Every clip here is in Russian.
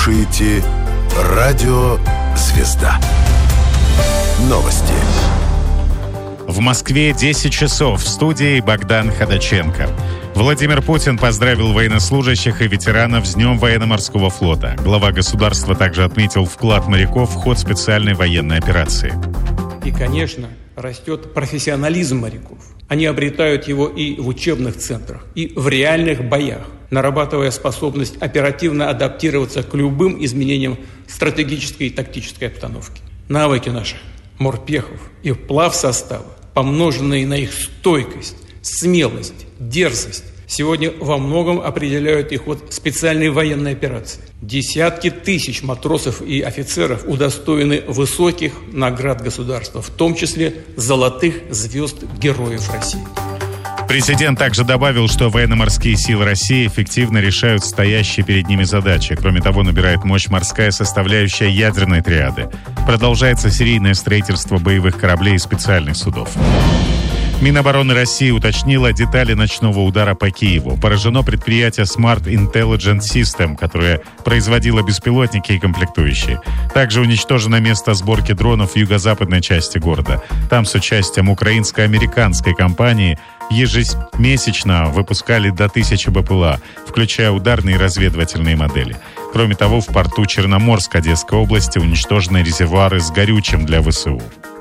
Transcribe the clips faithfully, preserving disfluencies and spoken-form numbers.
слушаете радио «Звезда». Новости. В Москве десять часов. В студии Богдан Ходаченко. Владимир Путин поздравил военнослужащих и ветеранов с Днем военно-морского флота. Глава государства также отметил вклад моряков в ход специальной военной операции. И, конечно, растет профессионализм моряков. Они обретают его и в учебных центрах, и в реальных боях, нарабатывая способность оперативно адаптироваться к любым изменениям стратегической и тактической обстановки. Навыки наших морпехов и плавсостава, помноженные на их стойкость, смелость, дерзость, сегодня во многом определяют их ход специальной военной операции. Десятки тысяч матросов и офицеров удостоены высоких наград государства, в том числе золотых звезд Героев России. Президент также добавил, что военно-морские силы России эффективно решают стоящие перед ними задачи. Кроме того, набирает мощь морская составляющая ядерной триады. Продолжается серийное строительство боевых кораблей и специальных судов. Минобороны России уточнила детали ночного удара по Киеву. Поражено предприятие Smart Intelligent System, которое производило беспилотники и комплектующие. Также уничтожено место сборки дронов в юго-западной части города. Там с участием украинско-американской компании ежемесячно выпускали до тысячи БПЛА, включая ударные и разведывательные модели. Кроме того, в порту Черноморск Одесской области уничтожены резервуары с горючим для ВСУ.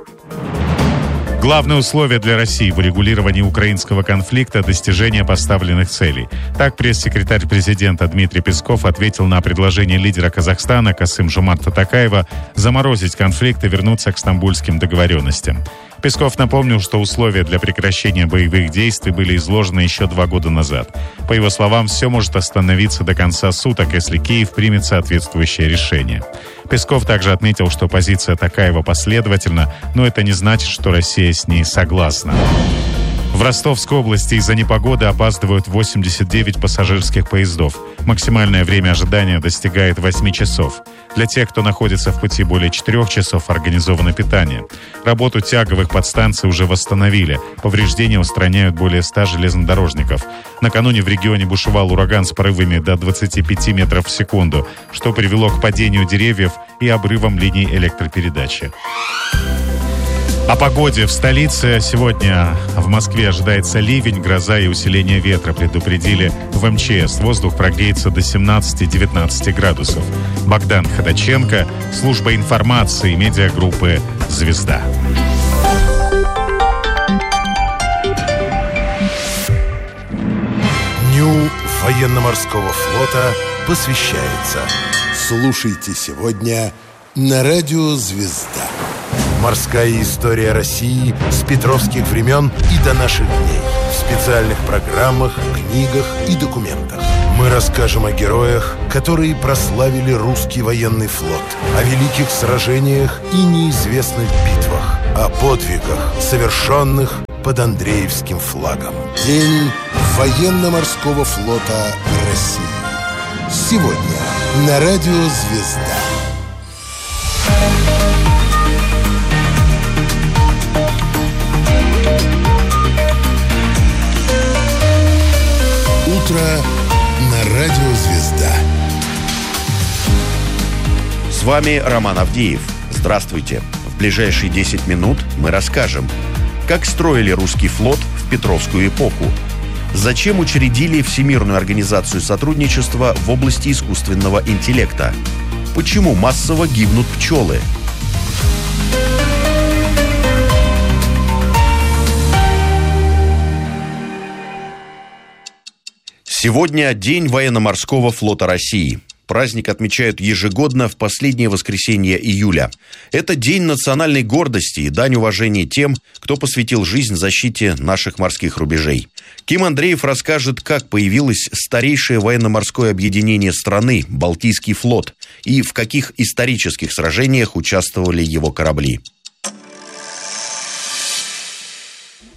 Главное условие для России в урегулировании украинского конфликта – достижение поставленных целей. Так пресс-секретарь президента Дмитрий Песков ответил на предложение лидера Казахстана Касым-Жомарта Токаева заморозить конфликт и вернуться к стамбульским договоренностям. Песков напомнил, что условия для прекращения боевых действий были изложены еще два года назад. По его словам, все может остановиться до конца суток, если Киев примет соответствующее решение. Песков также отметил, что позиция Токаева последовательна, но это не значит, что Россия с ней согласна. В Ростовской области из-за непогоды опаздывают восемьдесят девять пассажирских поездов. Максимальное время ожидания достигает восемь часов. Для тех, кто находится в пути более четырех часов, организовано питание. Работу тяговых подстанций уже восстановили. Повреждения устраняют более ста железнодорожников. Накануне в регионе бушевал ураган с порывами до двадцати пяти метров в секунду, что привело к падению деревьев и обрывам линий электропередачи. О погоде в столице. Сегодня в Москве ожидается ливень, гроза и усиление ветра. Предупредили в эм че эс. Воздух прогреется до семнадцати-девятнадцати градусов. Богдан Ходаченко, служба информации медиагруппы «Звезда». Дню военно-морского флота посвящается. Слушайте сегодня на радио «Звезда». Морская история России с петровских времен и до наших дней. В специальных программах, книгах и документах. Мы расскажем о героях, которые прославили русский военный флот, о великих сражениях и неизвестных битвах, о подвигах, совершенных под Андреевским флагом. День военно-морского флота России. Сегодня на радио «Звезда». Утро на радио «Звезда». С вами Роман Авдеев. Здравствуйте. В ближайшие десять минут мы расскажем, как строили русский флот в Петровскую эпоху, зачем учредили Всемирную организацию сотрудничества в области искусственного интеллекта, почему массово гибнут пчелы. Сегодня День военно-морского флота России. Праздник отмечают ежегодно в последнее воскресенье июля. Это день национальной гордости и дань уважения тем, кто посвятил жизнь защите наших морских рубежей. Ким Андреев расскажет, как появилось старейшее военно-морское объединение страны – Балтийский флот, и в каких исторических сражениях участвовали его корабли.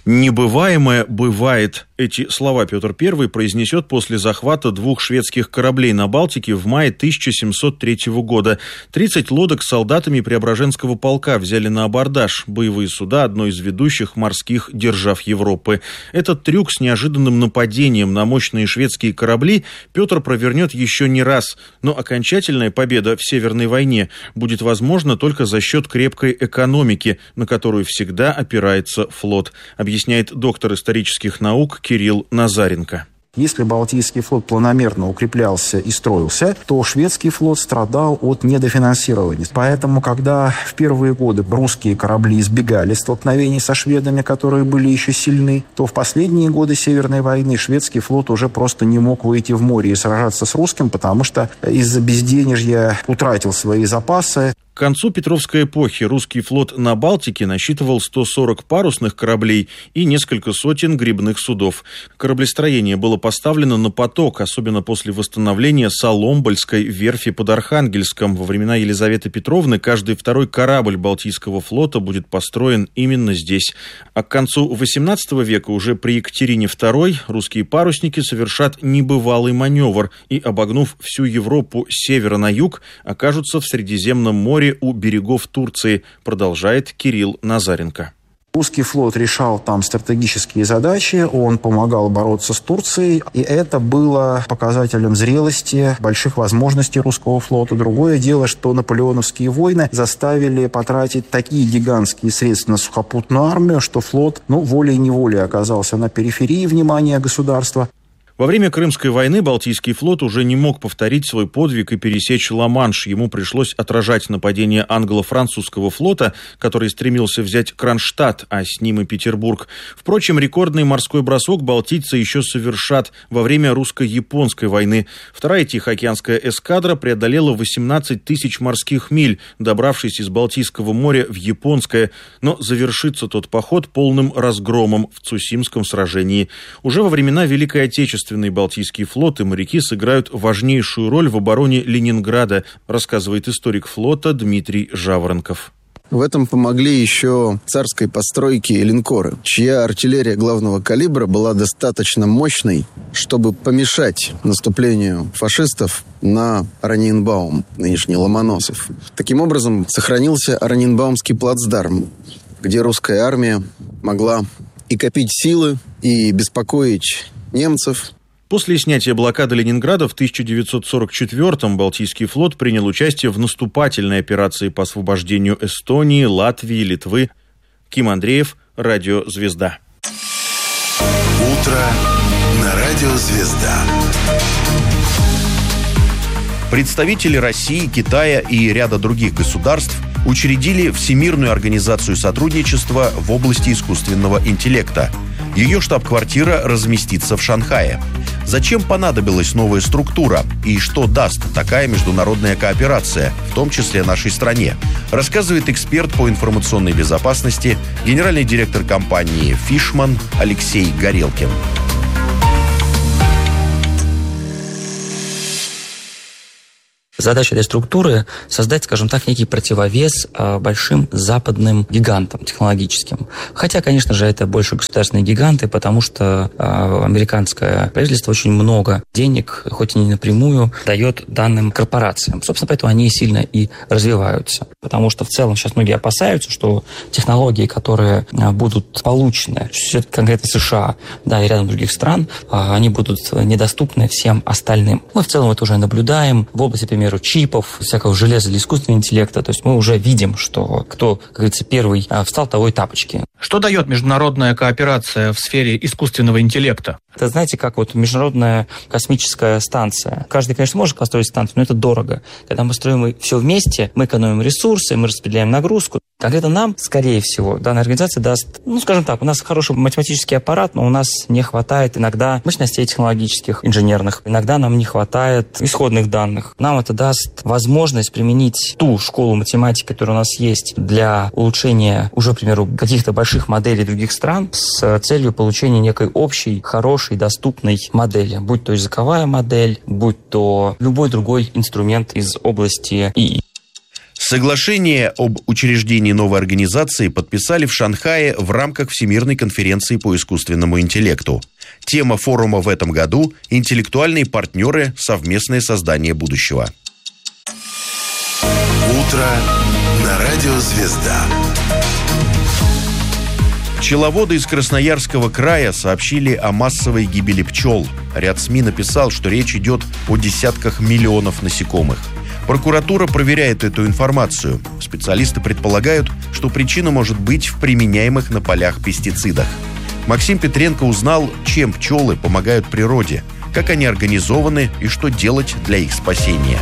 Небываемое бывает. Эти слова Петр Первый произнесет после захвата двух шведских кораблей на Балтике в мае тысяча семьсот третьего года. тридцать лодок с солдатами Преображенского полка взяли на абордаж боевые суда одной из ведущих морских держав Европы. Этот трюк с неожиданным нападением на мощные шведские корабли Петр провернет еще не раз. Но окончательная победа в Северной войне будет возможна только за счет крепкой экономики, на которую всегда опирается флот, объясняет доктор исторических наук Кирилл Назаренко. Если Балтийский флот планомерно укреплялся и строился, то шведский флот страдал от недофинансирования. Поэтому, когда в первые годы русские корабли избегали столкновений со шведами, которые были еще сильны, то в последние годы Северной войны шведский флот уже просто не мог выйти в море и сражаться с русским, потому что из-за безденежья утратил свои запасы. К концу Петровской эпохи русский флот на Балтике насчитывал сто сорок парусных кораблей и несколько сотен гребных судов. Кораблестроение было поставлено на поток, особенно после восстановления Соломбольской верфи под Архангельском. Во времена Елизаветы Петровны каждый второй корабль Балтийского флота будет построен именно здесь. А к концу восемнадцатого века, уже при Екатерине второй, русские парусники совершат небывалый маневр и, обогнув всю Европу с севера на юг, окажутся в Средиземном море у берегов Турции, продолжает Кирилл Назаренко. Русский флот решал там стратегические задачи, он помогал бороться с Турцией, и это было показателем зрелости, больших возможностей русского флота. Другое дело, что наполеоновские войны заставили потратить такие гигантские средства на сухопутную армию, что флот, ну, волей-неволей оказался на периферии внимания государства. Во время Крымской войны Балтийский флот уже не мог повторить свой подвиг и пересечь Ла-Манш. Ему пришлось отражать нападение англо-французского флота, который стремился взять Кронштадт, а с ним и Петербург. Впрочем, рекордный морской бросок балтийцы еще совершат во время русско-японской войны. Вторая Тихоокеанская эскадра преодолела восемнадцать тысяч морских миль, добравшись из Балтийского моря в Японское, но завершится тот поход полным разгромом в Цусимском сражении. Уже во времена Великой Отечественной Балтийский флот и моряки сыграют важнейшую роль в обороне Ленинграда, рассказывает историк флота Дмитрий Жаворонков. В этом помогли еще царской постройки линкоры, чья артиллерия главного калибра была достаточно мощной, чтобы помешать наступлению фашистов на Ораниенбаум, нынешний Ломоносов. Таким образом, сохранился Ораниенбаумский плацдарм, где русская армия могла и копить силы, и беспокоить немцев. После снятия блокады Ленинграда в тысяча девятьсот сорок четвёртом Балтийский флот принял участие в наступательной операции по освобождению Эстонии, Латвии, Литвы. Ким Андреев, Радио «Звезда». Утро на Радио «Звезда». Представители России, Китая и ряда других государств учредили Всемирную организацию сотрудничества в области искусственного интеллекта. Ее штаб-квартира разместится в Шанхае. Зачем понадобилась новая структура и что даст такая международная кооперация, в том числе нашей стране, рассказывает эксперт по информационной безопасности, генеральный директор компании «Фишман» Алексей Горелкин. Задача этой структуры – создать, скажем так, некий противовес э, большим западным гигантам технологическим. Хотя, конечно же, это больше государственные гиганты, потому что э, американское правительство очень много денег, хоть и не напрямую, дает данным корпорациям. Собственно, поэтому они сильно и развиваются. Потому что в целом сейчас многие опасаются, что технологии, которые э, будут получены, все-таки конкретно США, да, и рядом других стран, э, они будут недоступны всем остальным. Мы в целом это уже наблюдаем в области, например, чипов, всякого железа для искусственного интеллекта. То есть мы уже видим, что кто, как говорится, первый встал, того и тапочки. Что дает международная кооперация в сфере искусственного интеллекта? Это, знаете, как вот международная космическая станция. Каждый, конечно, может построить станцию, но это дорого. Когда мы строим все вместе, мы экономим ресурсы, мы распределяем нагрузку. Конкретно нам, скорее всего, данная организация даст, ну, скажем так, у нас хороший математический аппарат, но у нас не хватает иногда мощностей технологических, инженерных. Иногда нам не хватает исходных данных. Нам это даст возможность применить ту школу математики, которая у нас есть, для улучшения уже, к примеру, каких-то больших моделей других стран с целью получения некой общей, хорошей, доступной модели. Будь то языковая модель, будь то любой другой инструмент из области ИИ. Соглашение об учреждении новой организации подписали в Шанхае в рамках Всемирной конференции по искусственному интеллекту. Тема форума в этом году – интеллектуальные партнеры, совместное создание будущего. Утро на радио «Звезда». Пчеловоды из Красноярского края сообщили о массовой гибели пчел. Ряд СМИ написал, что речь идет о десятках миллионов насекомых. Прокуратура проверяет эту информацию. Специалисты предполагают, что причина может быть в применяемых на полях пестицидах. Максим Петренко узнал, чем пчелы помогают природе, как они организованы и что делать для их спасения.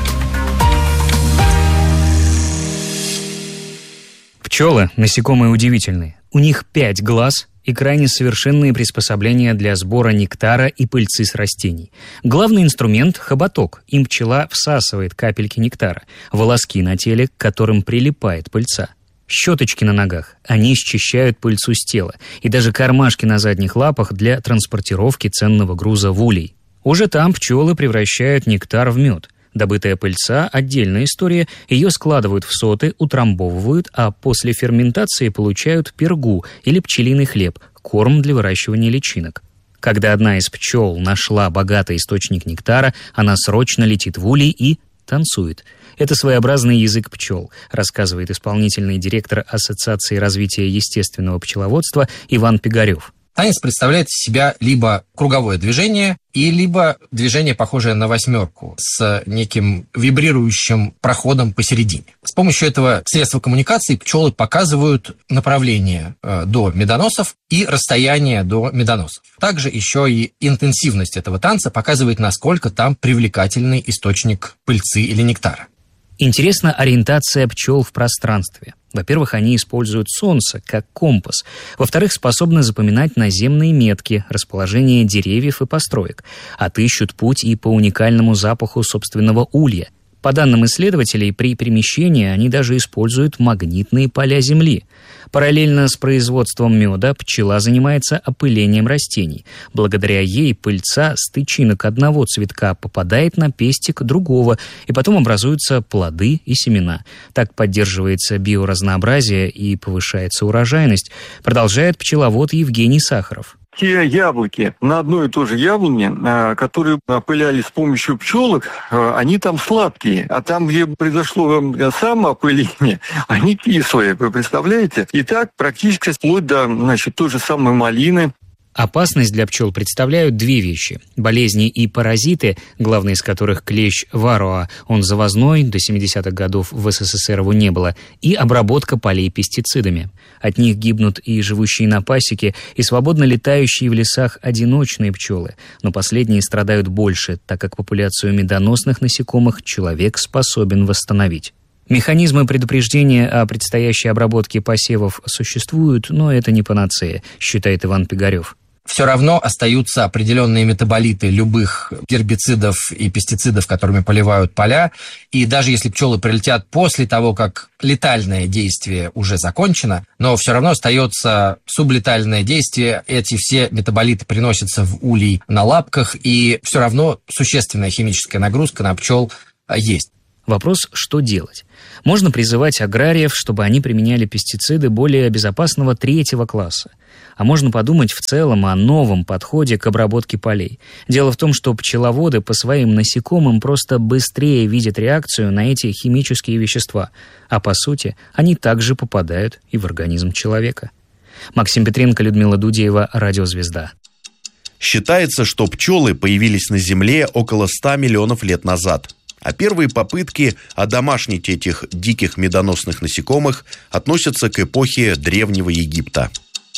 Пчелы – насекомые удивительные. У них пять глаз и крайне совершенные приспособления для сбора нектара и пыльцы с растений. Главный инструмент – хоботок. Им пчела всасывает капельки нектара, волоски на теле, к которым прилипает пыльца. Щеточки на ногах. Они счищают пыльцу с тела. И даже кармашки на задних лапах для транспортировки ценного груза в улей. Уже там пчелы превращают нектар в мед. Добытая пыльца – отдельная история. Ее складывают в соты, утрамбовывают, а после ферментации получают пергу или пчелиный хлеб – корм для выращивания личинок. Когда одна из пчел нашла богатый источник нектара, она срочно летит в улей и танцует. Это своеобразный язык пчел, рассказывает исполнительный директор Ассоциации развития естественного пчеловодства Иван Пигарев. Танец представляет из себя либо круговое движение, и либо движение, похожее на восьмерку, с неким вибрирующим проходом посередине. С помощью этого средства коммуникации пчелы показывают направление э, до медоносов и расстояние до медоносов. Также еще и интенсивность этого танца показывает, насколько там привлекательный источник пыльцы или нектара. Интересна ориентация пчел в пространстве. Во-первых, они используют солнце как компас. Во-вторых, способны запоминать наземные метки, расположение деревьев и построек. Отыщут путь и по уникальному запаху собственного улья. По данным исследователей, при перемещении они даже используют магнитные поля Земли. Параллельно с производством меда пчела занимается опылением растений. Благодаря ей пыльца с тычинок одного цветка попадает на пестик другого, и потом образуются плоды и семена. Так поддерживается биоразнообразие и повышается урожайность, продолжает пчеловод Евгений Сахаров. Те яблоки на одной и той же яблоне, которые опыляли с помощью пчелок, они там сладкие. А там, где произошло самоопыление, они кислые. Вы представляете? И так практически вплоть до, значит, той же самой малины. Опасность для пчел представляют две вещи. Болезни и паразиты, главный из которых клещ вароа, он завозной, до семидесятых годов в СССР его не было, и обработка полей пестицидами. От них гибнут и живущие на пасеке, и свободно летающие в лесах одиночные пчелы. Но последние страдают больше, так как популяцию медоносных насекомых человек способен восстановить. Механизмы предупреждения о предстоящей обработке посевов существуют, но это не панацея, считает Иван Пигарев. Все равно остаются определенные метаболиты любых гербицидов и пестицидов, которыми поливают поля. И даже если пчелы прилетят после того, как летальное действие уже закончено, но все равно остается сублетальное действие. Эти все метаболиты приносятся в улей на лапках, и все равно существенная химическая нагрузка на пчел есть. Вопрос, что делать? Можно призывать аграриев, чтобы они применяли пестициды более безопасного третьего класса. А можно подумать в целом о новом подходе к обработке полей. Дело в том, что пчеловоды по своим насекомым просто быстрее видят реакцию на эти химические вещества. А по сути, они также попадают и в организм человека. Максим Петренко, Людмила Дудеева, Радиозвезда. Считается, что пчелы появились на Земле около ста миллионов лет назад. А первые попытки одомашнить этих диких медоносных насекомых относятся к эпохе Древнего Египта.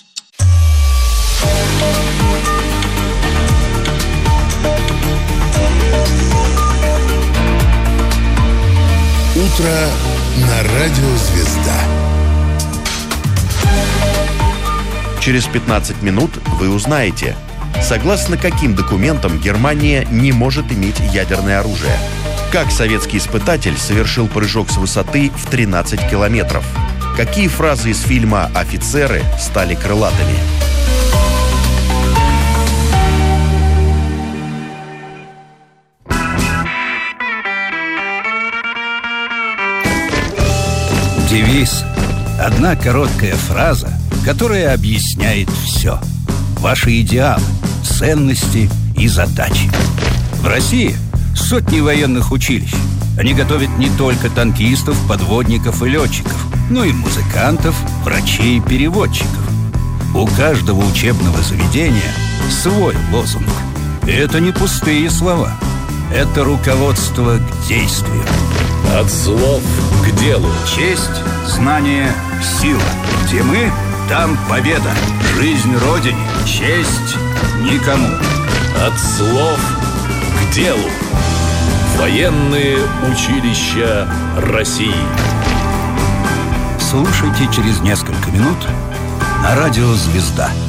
Утро на радио «Звезда». Через пятнадцать минут вы узнаете, согласно каким документам Германия не может иметь ядерное оружие. Как советский испытатель совершил прыжок с высоты в тринадцать километров? Какие фразы из фильма «Офицеры» стали крылатыми? Девиз – одна короткая фраза, которая объясняет все. Ваши идеалы, ценности и задачи. В России сотни военных училищ. Они готовят не только танкистов, подводников и летчиков, но и музыкантов, врачей и переводчиков. У каждого учебного заведения свой лозунг. И это не пустые слова. Это руководство к действию. От слов к делу. Честь, знание, сила. Где мы, там победа. Жизнь Родине, честь никому. От слов к делу. Военные училища России. Слушайте через несколько минут на радио «Звезда».